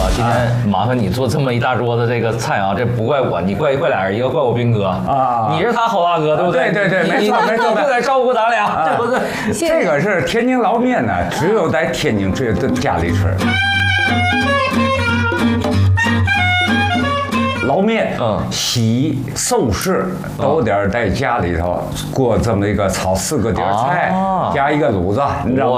今天麻烦你做这么一大桌子这个菜啊，这不怪我，你怪俩人，一个怪我兵哥啊，你是他好大哥，对不对？ 对，没错， 就得照顾咱俩，对不对？ 这个是天津捞面呢，只有在天津这家里吃。捞面，洗寿饰都得在家里头过这么一个炒4个碟菜，加一个卤子，你知道吗？